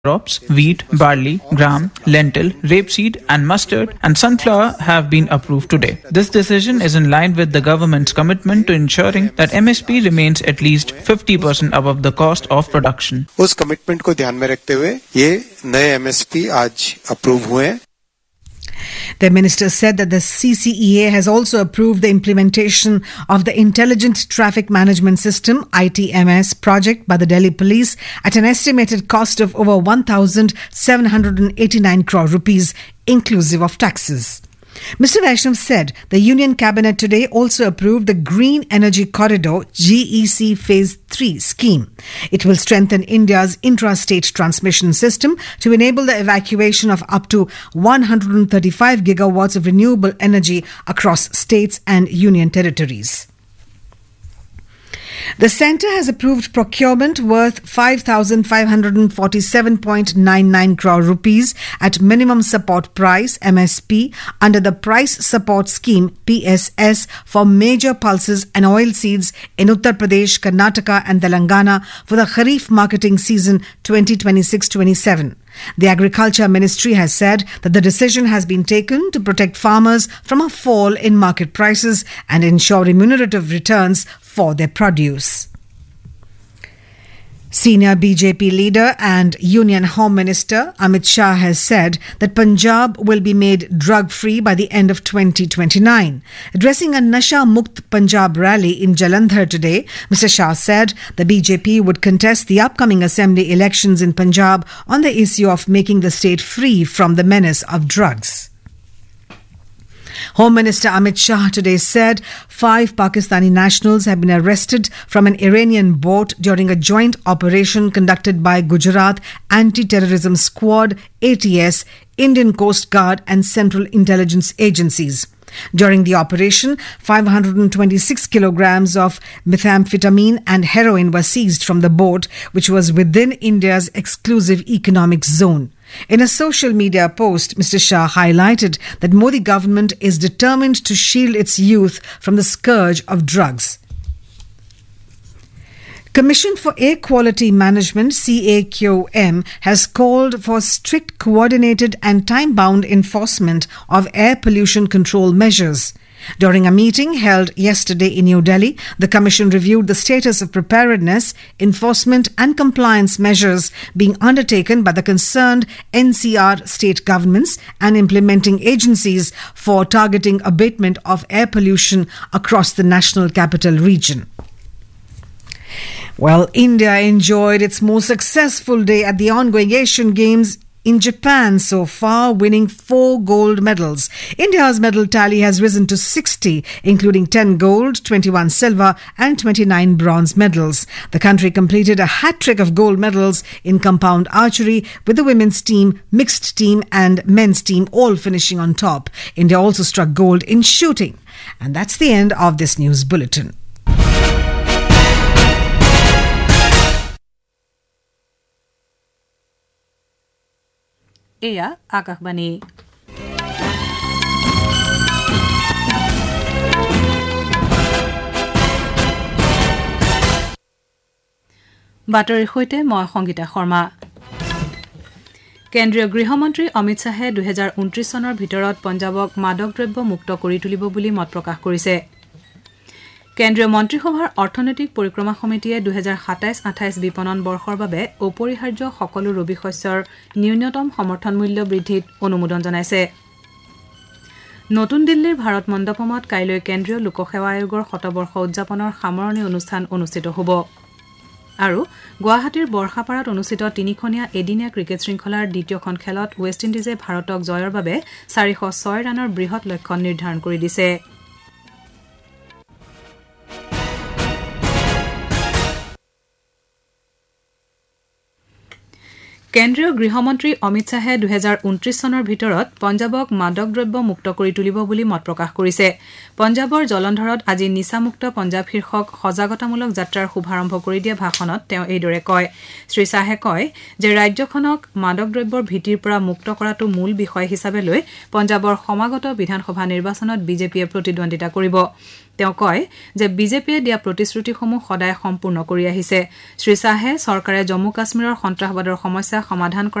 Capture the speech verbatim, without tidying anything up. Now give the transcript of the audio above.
crops, wheat, barley, gram, lentil, rapeseed, and mustard, and sunflower have been approved today. This decision is in line with the government's commitment to ensuring that M S P remains at least fifty percent above the cost of production. उस commitment को ध्यान में रखते हुए ये नए M S P आज approve हुए. The minister said that the C C E A has also approved the implementation of the Intelligent Traffic Management System I T M S project by the Delhi Police at an estimated cost of over one thousand seven hundred eighty-nine crore rupees, inclusive of taxes. Mister Vaishnav said the Union Cabinet today also approved the Green Energy Corridor G E C Phase three scheme. It will strengthen India's intrastate transmission system to enable the evacuation of up to one hundred thirty-five gigawatts of renewable energy across states and union territories. The centre has approved procurement worth five thousand five hundred forty-seven point nine nine crore rupees at minimum support price M S P under the Price Support Scheme P S S for major pulses and oilseeds in Uttar Pradesh, Karnataka and Telangana for the Kharif marketing season twenty twenty-six twenty-seven. The Agriculture Ministry has said that the decision has been taken to protect farmers from a fall in market prices and ensure remunerative returns for their produce. Senior B J P leader and Union Home Minister Amit Shah has said that Punjab will be made drug-free by the end of twenty twenty-nine. Addressing a Nasha Mukt Punjab rally in Jalandhar today, Mister Shah said the B J P would contest the upcoming assembly elections in Punjab on the issue of making the state free from the menace of drugs. Home Minister Amit Shah today said five Pakistani nationals have been arrested from an Iranian boat during a joint operation conducted by Gujarat Anti-Terrorism Squad, A T S, Indian Coast Guard and Central Intelligence Agencies. During the operation, five hundred twenty-six kilograms of methamphetamine and heroin were seized from the boat, which was within India's exclusive economic zone. In a social media post, Mister Shah highlighted that Modi government is determined to shield its youth from the scourge of drugs. Commission for Air Quality Management, C A Q M, has called for strict, coordinated and time-bound enforcement of air pollution control measures. During a meeting held yesterday in New Delhi, the Commission reviewed the status of preparedness, enforcement and compliance measures being undertaken by the concerned N C R state governments and implementing agencies for targeting abatement of air pollution across the National Capital Region. Well, India enjoyed its most successful day at the ongoing Asian Games in Japan so far, winning four gold medals. India's medal tally has risen to sixty, including ten gold, twenty-one silver and twenty-nine bronze medals. The country completed a hat-trick of gold medals in compound archery, with the women's team, mixed team and men's team all finishing on top. India also struck gold in shooting. And that's the end of this news bulletin. এয়া আকাশবাণী। বাতৰিৰ সৈতে মই সংগীতা শৰ্মা। কেন্দ্ৰীয় গৃহমন্ত্ৰী অমিত শ্বাহে দুহেজাৰ ঊনত্ৰিশ চনৰ ভিতৰত পঞ্জাৱক মাদক দ্ৰব্য মুক্ত কৰি তুলিব বুলি মত প্ৰকাশ কৰিছে। কেন্দ্ৰীয় মন্ত্ৰীসভাৰ অৰ্থনৈতিক পৰিক্ৰমা সমিতিয়ে দুহেজাৰ সাতাইশ আঠাইশ বিপণন বৰ্ষৰ বাবে অপৰিহাৰ্য সকলো ৰবি শস্যৰ ন্যূনতম সমৰ্থন মূল্য বৃদ্ধিত অনুমোদন জনাইছে। নতুন দিল্লীৰ ভাৰত মণ্ডপমত কাইলৈ কেন্দ্ৰীয় লোকসেৱা আয়োগৰ শতবৰ্ষ উদযাপনৰ সামৰণি অনুষ্ঠান অনুষ্ঠিত হ'ব। আৰু গুৱাহাটীৰ বৰ্ষাপাৰাত অনুষ্ঠিত তিনিখনীয়া এদিনীয়া ক্ৰিকেট শৃংখলাৰ দ্বিতীয়খন খেলত ৱেষ্ট ইণ্ডিজে ভাৰতক জয়ৰ বাবে চাৰিশ ছয় ৰানৰ বৃহৎ লক্ষ্য নিৰ্ধাৰণ কৰি দিছে। কেন্দ্ৰীয় গৃহমন্ত্ৰী অমিত শ্বাহে দুহেজাৰ ঊনত্ৰিশ চনৰ ভিতৰত পঞ্জাৱক মাদক দ্ৰব্য মুক্ত কৰি তুলিব বুলি মত প্ৰকাশ কৰিছে। পঞ্জাৱৰ জলন্ধৰত আজি নিচামুক্ত পঞ্জাৱ শীৰ্ষক সজাগতামূলক যাত্ৰাৰ শুভাৰম্ভ কৰি দিয়া ভাষণত তেওঁ এইদৰে কয়। শ্ৰীশ্বাহে কয় যে ৰাজ্যখনক মাদক দ্ৰব্যৰ ভীতিৰ পৰা মুক্ত কৰাটো মূল বিষয় হিচাপে লৈ পঞ্জাৱৰ সমাগত বিধানসভা নিৰ্বাচনত বিজেপিয়ে প্ৰতিদ্বন্দ্বিতা কৰিব। তেওঁ কয় যে বিজেপিয়ে দিয়া প্ৰতিশ্ৰুতিসমূহ সদায় সম্পূৰ্ণ কৰি আহিছে শ্ৰী শ্বাহে চৰকাৰে জম্মু কাশ্মীৰৰ সন্ত্ৰাসবাদৰ সমস্যা সমাধান